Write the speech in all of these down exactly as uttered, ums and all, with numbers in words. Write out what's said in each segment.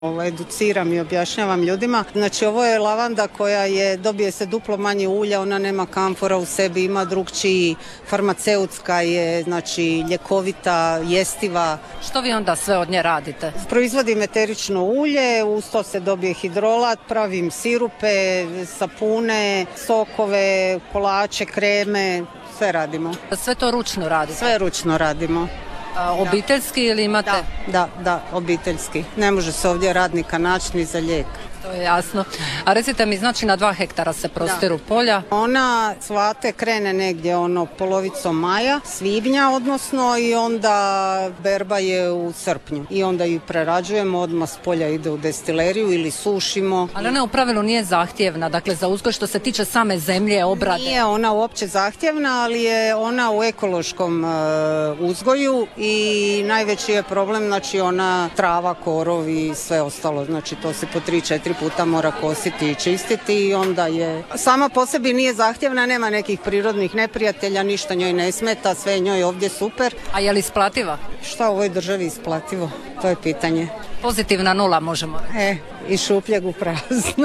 Ovo educiram i objašnjavam ljudima. Znači ovo je lavanda koja je, dobije se duplo manje ulja, ona nema kamfora u sebi, ima drugčiji, farmaceutska je, znači ljekovita, jestiva. Što vi onda sve od nje radite? Proizvodim eterično ulje, uz to se dobije hidrolat, pravim sirupe, sapune, sokove, kolače, kreme, sve radimo. Sve to ručno radite? Sve ručno radimo. A, obiteljski ili imate? Da, da, da, obiteljski. Ne može se ovdje radnika naći ni za lijek. To je jasno. A recite mi, znači na dva hektara se prostiru Da. polja? Ona cvate krene negdje ono polovicom maja, svibnja odnosno i onda berba je u srpnju. I onda ju prerađujemo, odmah s polja ide u destileriju ili sušimo. Ali ona u pravilu nije zahtjevna, dakle za uzgoj što se tiče same zemlje, obrade. Nije ona uopće zahtjevna, ali je ona u ekološkom e, uzgoju i najveći je problem, znači ona trava, korov i sve ostalo, znači to se po tri četiri puta mora kositi i čistiti i onda je sama po sebi nije zahtjevna, nema nekih prirodnih neprijatelja, ništa njoj ne smeta, sve je njoj ovdje super. A je li isplativa? Šta u ovoj državi isplativo? To je pitanje. Pozitivna nula možemo reći. E, i šupljeg u prazno.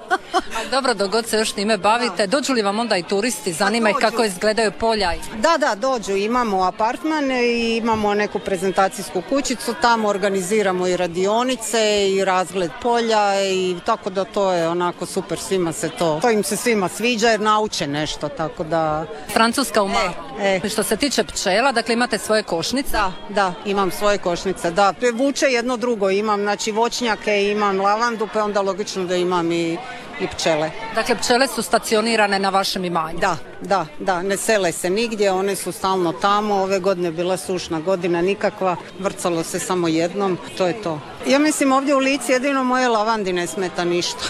Ali dobro, dok god se još time bavite, dođu li vam onda i turisti, zanima ih kako izgledaju polja? Da, da, dođu, imamo apartmane i imamo neku prezentacijsku kućicu, tamo organiziramo i radionice i razgled polja i tako da to je onako super, svima se to, to im se svima sviđa jer nauče nešto, tako da... Francuska u Maru. E, Što se tiče pčela, dakle imate svoje košnice? Da, da, imam svoje košnice, da, vuče jedno drugo, imam znači voćnjake, imam lavandu, pa onda logično da imam i, i pčele. Dakle, pčele su stacionirane na vašem imanju? Da, da, da, ne sele se nigdje, one su stalno tamo, ove godine bila sušna godina nikakva, vrcalo se samo jednom, to je to. Ja mislim ovdje u Lici jedino moje lavandi ne smeta ništa.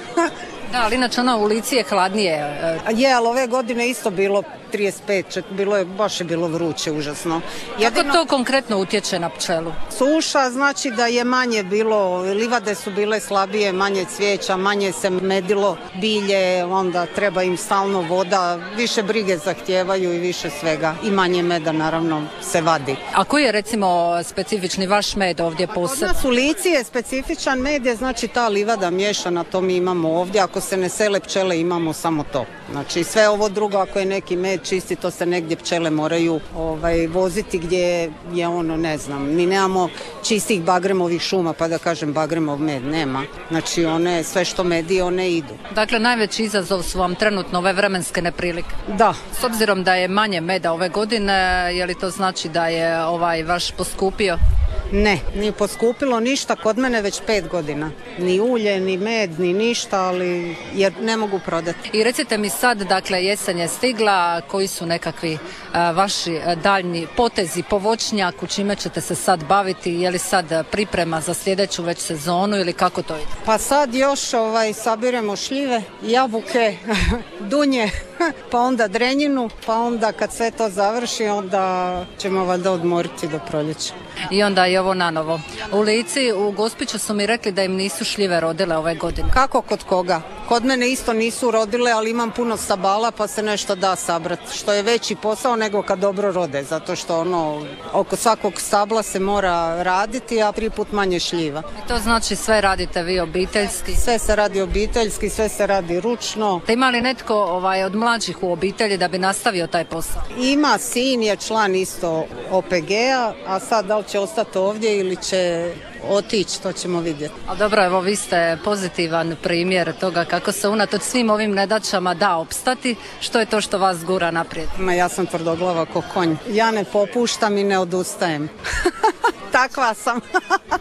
Da, ali inače ona u Lici je hladnije. Je, ali ove godine isto bilo trideset pet, bilo je, baš je bilo vruće, užasno. Kako to konkretno utječe na pčelu? Suša znači da je manje bilo, livade su bile slabije, manje cvijeća, manje se medilo bilje, onda treba im stalno voda, više brige zahtijevaju i više svega. I manje meda naravno se vadi. A koji je recimo specifični vaš med ovdje Kod posebno? nas u Lici je specifičan med, je znači ta livada miješana, to mi imamo ovdje. Ako se ne sele pčele imamo samo to. Znači sve ovo drugo, ako je neki med čisti, to se negdje pčele moraju ovaj, voziti gdje je ono, ne znam, mi nemamo čistih bagremovih šuma, pa da kažem bagremov med, nema. Znači one, sve što medi, one idu. Dakle, najveći izazov su vam trenutno ove vremenske neprilike. Da. S obzirom da je manje meda ove godine, je li to znači da je ovaj vaš poskupio? Ne, nije poskupilo ništa kod mene već pet godina. Ni ulje, ni med, ni ništa, ali jer ne mogu prodati. I recite mi sad, dakle, jesen je stigla, koji su nekakvi a, vaši a, daljnji potezi po voćnjaku, čime ćete se sad baviti, je li sad priprema za sljedeću već sezonu ili kako to ide? Pa sad još ovaj, sabiremo šljive, jabuke, dunje, pa onda drenjinu, pa onda kad sve to završi, onda ćemo valjda odmoriti do proljeća. I onda i ovo nanovo. U Lici, u Gospiću su mi rekli da im nisu šljive rodile ove godine. Kako kod koga? Kod mene isto nisu rodile, ali imam puno stabala pa se nešto da sabrati. Što je veći posao nego kad dobro rode, zato što ono, oko svakog stabla se mora raditi, a tri put manje šljiva. I to znači sve radite vi obiteljski? Sve se radi obiteljski, sve se radi ručno. Ima li netko ovaj, od mlađih u obitelji da bi nastavio taj posao? Ima, sin je član isto O P G-a, a sad da li će ostati ovdje ili će otići, to ćemo vidjeti. A dobro, evo vi ste pozitivan primjer toga kako se unatoč svim ovim nedaćama da opstati. Što je to što vas gura naprijed? Ma ja sam tvrdoglava ko konj. Ja ne popuštam i ne odustajem. Takva sam.